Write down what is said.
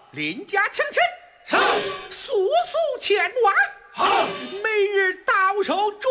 邻家请亲， 是， 速速前往。 好， 每日到手准